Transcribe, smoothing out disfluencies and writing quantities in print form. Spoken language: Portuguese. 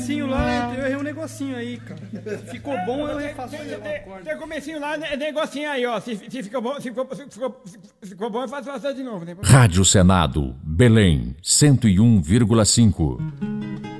Lá, eu errei um negocinho aí, cara. Ficou bom, eu refaço o acorde. Tem comecinho lá, negocinho aí, ó. Se ficou bom, ficou bom, eu faço de novo. Né? Rádio Senado, Belém, 101,5.